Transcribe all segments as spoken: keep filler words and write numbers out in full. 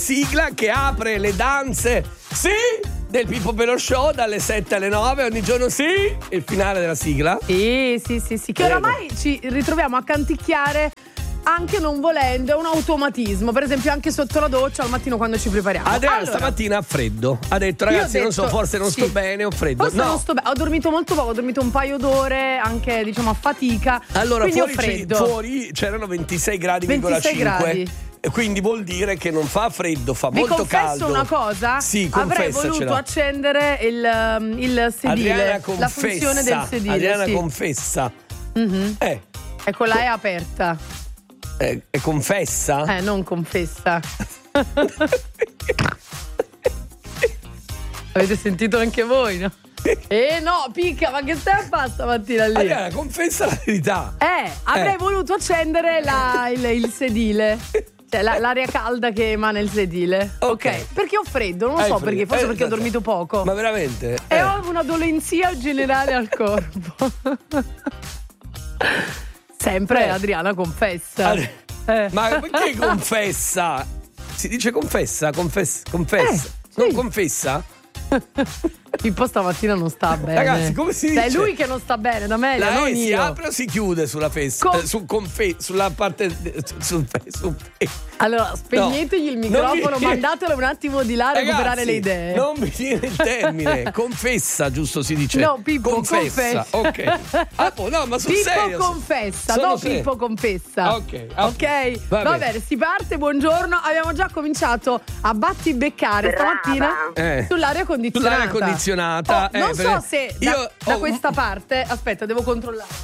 sigla che apre le danze, sì, del Pippo Pelò Show dalle sette alle nove ogni giorno, sì, il finale della sigla. Sì, sì, sì, sì, che oramai ci ritroviamo a canticchiare anche non volendo, è un automatismo. Per esempio anche sotto la doccia al mattino quando ci prepariamo. Adriana allora, stamattina ha freddo, ha detto ragazzi detto, non so, forse non sì, sto bene, ho freddo. Forse no. non sto bene, ho dormito molto poco, ho dormito un paio d'ore, anche diciamo a fatica. Allora quindi fuori, ho freddo. fuori c'erano ventisei gradi, ventisei gradi. E quindi vuol dire che non fa freddo, fa Vi molto caldo. confesso una cosa? Sì, avrei voluto accendere il, um, il sedile, la funzione del sedile. Adriana sì. confessa. Mm-hmm. Eh. Ecco, là è aperta. Eh, è confessa? Eh, non confessa. Avete sentito anche voi, no? Eh no, picca, ma che stai a fare stamattina lì? Adriana, confessa la verità. Eh, avrei eh. voluto accendere la, il, il sedile. Cioè la, l'aria calda che emana il sedile. Ok. okay. Perché ho freddo, non lo so perché, forse eh, perché ho dormito poco. Ma veramente? E eh. ho una dolenzia generale al corpo. Sempre eh. Adriana confessa. Ad... Eh. Ma perché confessa? Si dice confessa, confessa, confessa. Eh, non sì. confessa? Pippo stamattina non sta bene. Ragazzi, come si dice? È lui che non sta bene, da me. La non E io. si apre o si chiude sulla festa? Com- eh, su confe- sulla parte su, su, su, allora, spegnetegli no, il microfono, mi... mandatelo un attimo di là a Ragazzi, recuperare le idee. Non mi viene il termine. Confessa, giusto si dice? No, Pippo confessa. confessa. Ok. Ah, no, ma sul Pippo serio. confessa, Sono no serio. Pippo confessa. Ok. Ok. Va, Va bene, si parte, buongiorno. Abbiamo già cominciato a battibeccare stamattina eh. sull'aria condizionata. Sull'aria condizionata. Oh, non eh, so se da, io, da oh, questa parte. Aspetta, devo controllare.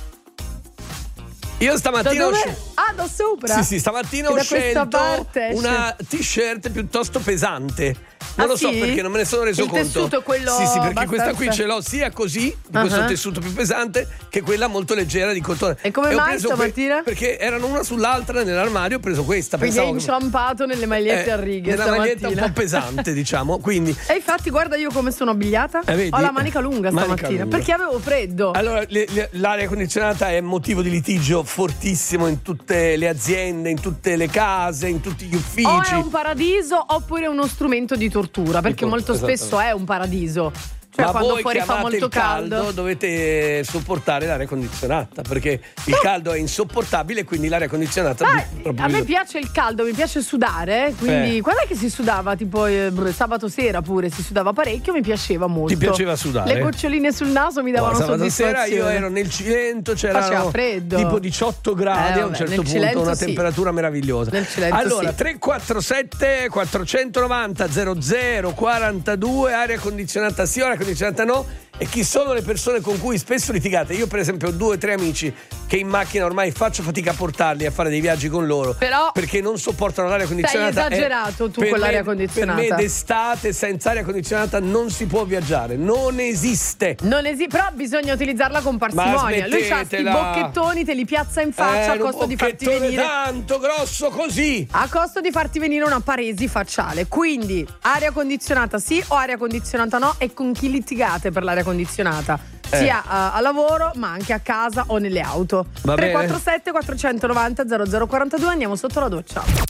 Io stamattina da ho dove? scelto. Ah, da sopra? Sì, sì, stamattina ho scelto parte, una t-shirt piuttosto pesante. Non ah, lo so sì? perché non me ne sono reso il conto. Il tessuto è quello Sì, sì, perché abbastanza... questa qui ce l'ho sia così, di uh-huh. questo tessuto più pesante, che quella molto leggera di cotone. E come e mai stamattina? Que- perché erano una sull'altra nell'armadio, ho preso questa. Perché hai che... inciampato nelle magliette eh, a righe nella stamattina. maglietta un po' pesante, diciamo, quindi. E infatti guarda io come sono abbigliata. Eh, Ho la manica lunga manica stamattina, lunga. perché avevo freddo. Allora, le, le, l'aria condizionata è motivo di litigio fortissimo in tutte le aziende, in tutte le case, in tutti gli uffici. O è un paradiso oppure uno strumento di tortura, perché tipo, molto spesso è un paradiso. Cioè, ma quando voi fuori che fa amate molto il caldo, caldo dovete sopportare l'aria condizionata, perché il no. caldo è insopportabile, quindi l'aria condizionata Beh, proprio a me piace il caldo, mi piace sudare, quindi eh. quando è che si sudava? Tipo eh, sabato sera pure si sudava parecchio, mi piaceva molto. Ti piaceva sudare? Le goccioline sul naso mi davano no, sabato soddisfazione. Sera io ero nel Cilento, c'era freddo. tipo diciotto gradi, eh, a un certo punto Cilento, una sì. temperatura meravigliosa. Nel Cilento, allora, sì. tre quattro sette quattrocentonovanta zero zero quarantadue, aria condizionata sì, aria condizionata no. E chi sono le persone con cui spesso litigate? Io per esempio ho due o tre amici che in macchina ormai faccio fatica a portarli a fare dei viaggi con loro, però perché non sopportano l'aria condizionata. Sei esagerato tu per con me, l'aria condizionata. Per me d'estate senza aria condizionata non si può viaggiare, non esiste. Non esiste, però bisogna utilizzarla con parsimonia. Lui c'ha sti bocchettoni, te li piazza in faccia eh, a costo di farti venire tanto grosso così. A costo di farti venire una paresi facciale. Quindi aria condizionata sì o aria condizionata no, e con chi litigate per l'aria condizionata? Eh. Sia a, a lavoro ma anche a casa o nelle auto. Va tre quattro bene. sette quattrocentonovanta zero zero quarantadue, andiamo sotto la doccia.